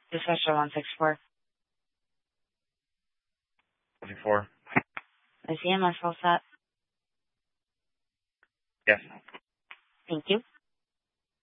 Dispatcher 164. 24. Is EMS all set? Yes. Thank you.